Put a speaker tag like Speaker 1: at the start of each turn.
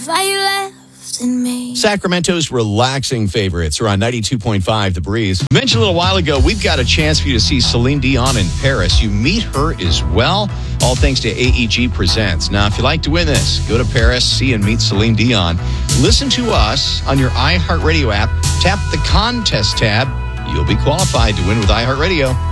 Speaker 1: Why you left in me?
Speaker 2: Sacramento's relaxing favorites are on 92.5 The Breeze. Mentioned a little while ago, we've got a chance for you to see Celine Dion in Paris. You meet her as well, all thanks to AEG Presents. Now, if you'd like to win this, go to Paris, see and meet Celine Dion. Listen to us on your iHeartRadio app. Tap the contest tab. You'll be qualified to win with iHeartRadio.